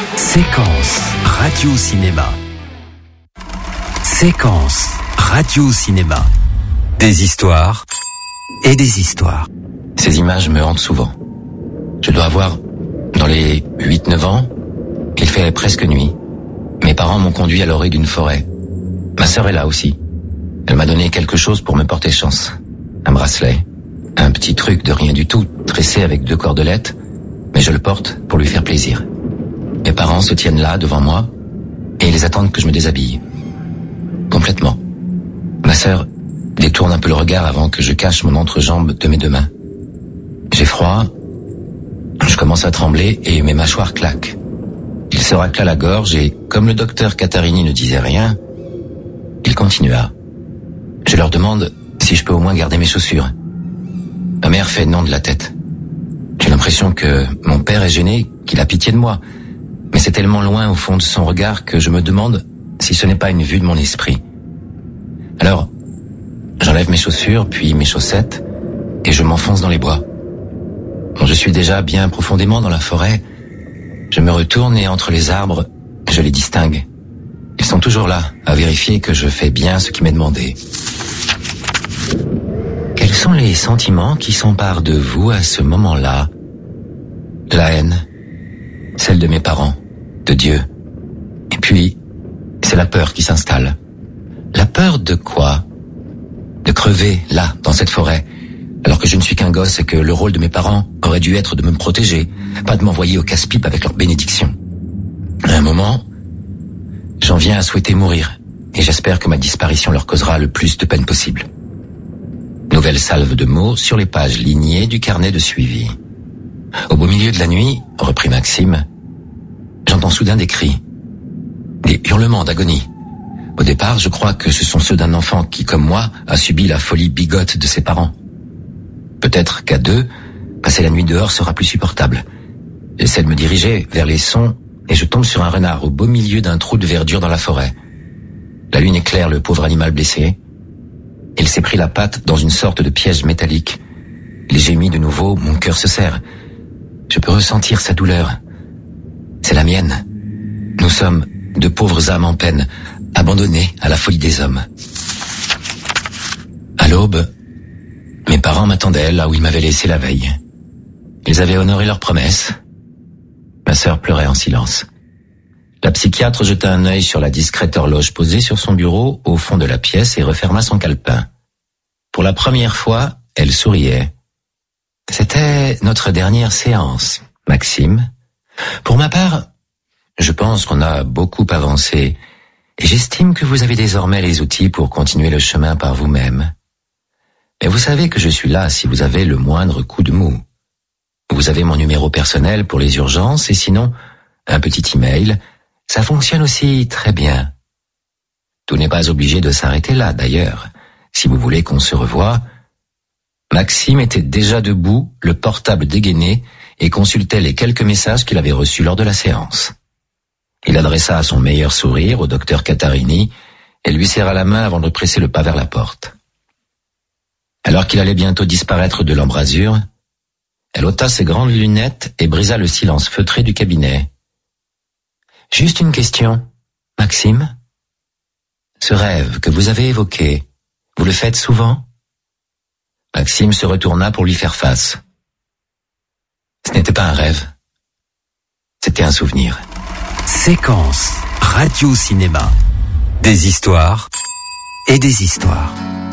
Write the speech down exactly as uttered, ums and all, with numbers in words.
Séquence radio-cinéma. Séquence radio-cinéma. Des histoires et des histoires. Ces images me hantent souvent. Je dois avoir, dans les huit neuf ans, il fait presque nuit. Mes parents m'ont conduit à l'orée d'une forêt. Ma sœur est là aussi. Elle m'a donné quelque chose pour me porter chance. Un bracelet. Un petit truc de rien du tout, tressé avec deux cordelettes, mais je le porte pour lui faire plaisir. Mes parents se tiennent là, devant moi, et ils attendent que je me déshabille. Complètement. Ma sœur détourne un peu le regard avant que je cache mon entrejambe de mes deux mains. J'ai froid, je commence à trembler et mes mâchoires claquent. Il se racla la gorge et, comme le docteur Catarini ne disait rien, il continua. Je leur demande si je peux au moins garder mes chaussures. Ma mère fait non de la tête. J'ai l'impression que mon père est gêné, qu'il a pitié de moi. Mais c'est tellement loin au fond de son regard que je me demande si ce n'est pas une vue de mon esprit. Alors, j'enlève mes chaussures, puis mes chaussettes, et je m'enfonce dans les bois. Quand je suis déjà bien profondément dans la forêt, je me retourne et entre les arbres, je les distingue. Ils sont toujours là, à vérifier que je fais bien ce qui m'est demandé. Quels sont les sentiments qui s'emparent de vous à ce moment-là? La haine, celle de mes parents, de Dieu. Et puis, c'est la peur qui s'installe. La peur de quoi? De crever, là, dans cette forêt, alors que je ne suis qu'un gosse et que le rôle de mes parents aurait dû être de me protéger, pas de m'envoyer au casse-pipe avec leur bénédiction. À un moment, j'en viens à souhaiter mourir, et j'espère que ma disparition leur causera le plus de peine possible. Nouvelle salve de mots sur les pages lignées du carnet de suivi. Au beau milieu de la nuit, reprit Maxime, j'entends soudain des cris, des hurlements d'agonie. Au départ, je crois que ce sont ceux d'un enfant qui, comme moi, a subi la folie bigote de ses parents. Peut-être qu'à deux, passer la nuit dehors sera plus supportable. J'essaie de me diriger vers les sons et je tombe sur un renard au beau milieu d'un trou de verdure dans la forêt. La lune éclaire le pauvre animal blessé. Il s'est pris la patte dans une sorte de piège métallique. Il gémit de nouveau, mon cœur se serre. Je peux ressentir sa douleur. C'est la mienne. Nous sommes de pauvres âmes en peine, abandonnées à la folie des hommes. À l'aube, mes parents m'attendaient là où ils m'avaient laissé la veille. Ils avaient honoré leur promesse. Ma sœur pleurait en silence. La psychiatre jeta un œil sur la discrète horloge posée sur son bureau au fond de la pièce et referma son calepin. Pour la première fois, elle souriait. C'était notre dernière séance, Maxime. Pour ma part, je pense qu'on a beaucoup avancé et j'estime que vous avez désormais les outils pour continuer le chemin par vous-même. Mais vous savez que je suis là si vous avez le moindre coup de mou. Vous avez mon numéro personnel pour les urgences et sinon, un petit email, ça fonctionne aussi très bien. Tout n'est pas obligé de s'arrêter là, d'ailleurs. Si vous voulez qu'on se revoie, Maxime était déjà debout, le portable dégainé, et consultait les quelques messages qu'il avait reçus lors de la séance. Il adressa son meilleur sourire au docteur Catarini et lui serra la main avant de presser le pas vers la porte. Alors qu'il allait bientôt disparaître de l'embrasure, elle ôta ses grandes lunettes et brisa le silence feutré du cabinet. « Juste une question, Maxime. Ce rêve que vous avez évoqué, vous le faites souvent ?» Maxime se retourna pour lui faire face. Ce n'était pas un rêve. C'était un souvenir. Séquence radio-cinéma. Des histoires et des histoires.